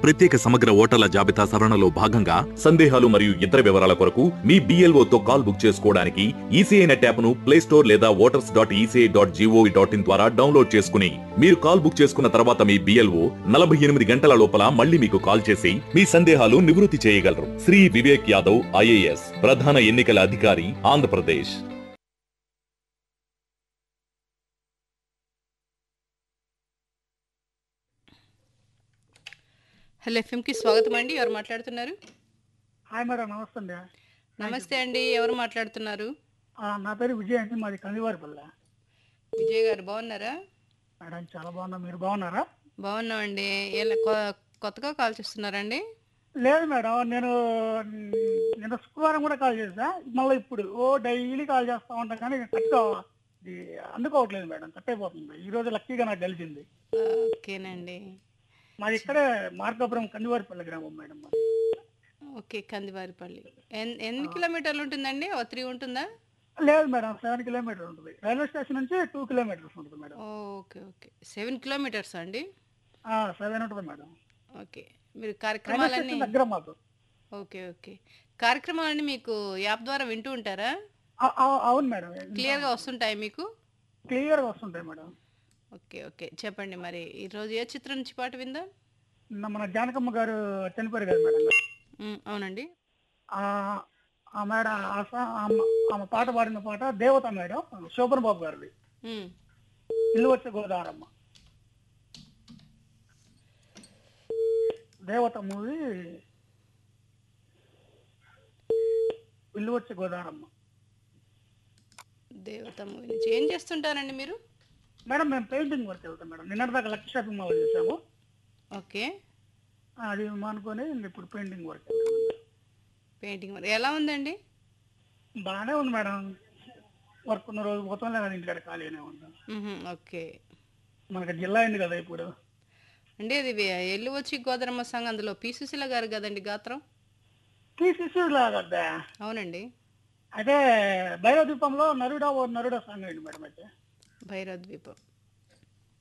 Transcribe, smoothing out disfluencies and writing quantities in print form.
ప్రత్యేక సమగ్ర ఓటర్ల జాబితా సవరణలో భాగంగా సందేహాలు మరియు ఇతర వివరాల కొరకు మీ BLO తో కాల్ బుక్ చేసుకోవడానికి ఈసీఐ నెట్ యాప్ ను ప్లే స్టోర్ లేదా voters.eci.gov.in ద్వారా డౌన్లోడ్ చేసుకుని మీరు కాల్ బుక్ చేసుకున్న తర్వాత మీ BLO 48 గంటల లోపల మళ్ళీ మీకు కాల్ చేసి మీ సందేహాలు నివృత్తి చేయగలరు. శ్రీ వివేక్ యాదవ్ IAS, ప్రధాన ఎన్నికల అధికారి, ఆంధ్రప్రదేశ్. హలో ఎఫ్ఎంకి స్వాగతం అండి. ఎవరు మాట్లాడుతున్నారు? హాయ్ మేడం, నమస్తే అండి. నమస్తే అండి. ఎవరు మాట్లాడుతున్నారు? నా పేరు విజయ్ అండి, మాది కందివారిపల్లె. విజయ్ గారు బాగున్నారా? మేడం చాలా బాగున్నా, మీరు బాగున్నారా? బాగున్నామండి. కొత్తగా కాల్ చేస్తున్నారండి? లేదు మేడం, నేను శుక్రవారం కూడా కాల్ చేసా, మళ్ళీ ఇప్పుడు డైలీ కాల్ చేస్తా ఉంటాను కానీ ఇది అందుకోవట్లేదు మేడం, కట్ అయిపోతుంది. ఈ రోజు లక్కీగా నాకు కలిసింది. ఓకేనండి. మాది ఇక్కడే మార్కాపురం కందివారిపల్లె గ్రామం మేడం. ఓకే, కందివారిపల్లి. ఎన్ని కిలోమీటర్లు ఉంటుందండి? 3 ఉంటుందా? లేదు మేడం, 7 కిలోమీటర్ ఉంటుంది. రైల్వే స్టేషన్ నుంచి 2 కిలోమీటర్స్ ఉంటుంది మేడం. ఓకే ఓకే, 7 కిలోమీటర్స్ అండి. 7 ఉంటుంది మేడం. ఓకే, మీరు రైల్వే కార్యక్రమాలన్నీ స్టేషన్ దగ్గర మాకు. ఓకే ఓకే, కార్యక్రమాలన్నీ మీకు యాప్ ద్వారా వింటూ ఉంటారా? అవును మేడం, క్లియర్గా వస్తుంటాయి మీకు? క్లియర్గా వస్తుంటాయి మేడం. ఓకే ఓకే, చెప్పండి మరి ఈరోజు ఏ చిత్రం నుంచి పాట విందాం? మన జానకమ్మ గారు చనిపోయారు కదా మేడం. అవునండి. మేడం ఆమె పాట పాడిన పాట దేవత మేడం, శోభన్ బాబు గారిది. ఇల్లు వచ్చే గోదావరమ్మ. దేవత మూవీ, ఇల్లు వచ్చే గోదావరమ్మ. దేవత మూవీ నుంచి ఏం చేస్తుంటారండి మీరు? మేడం మేము పెయింటింగ్ వర్క్ వెళ్తాం మేడం. నిన్నటిదాకా లక్ష షాపింగ్ మాల్ చేసాము. ఓకే, అది మానుకొని ఇప్పుడు పెయింటింగ్ వర్క్. పెయింటింగ్ వర్క్ ఎలా ఉందండి? బాగానే ఉంది మేడం, వర్క్ ఉన్న రోజు పోతాం, లేదా ఇంటికాడ ఖాళీగానే ఉంటాం. ఓకే, మనకి జిల్లా అయింది కదా ఇప్పుడు. అంటే అది ఎల్లు వచ్చి గోదరమ్మ సంఘం, అందులో పి సుశీల గారు కదండి గాత్రం? తీసులాగా అవునండి. అయితే భైరవ ద్వీపంలో నరుడా ఓ నరుడా సాంగ్ అయింది మేడం. అయితే భైరవ ద్వీపం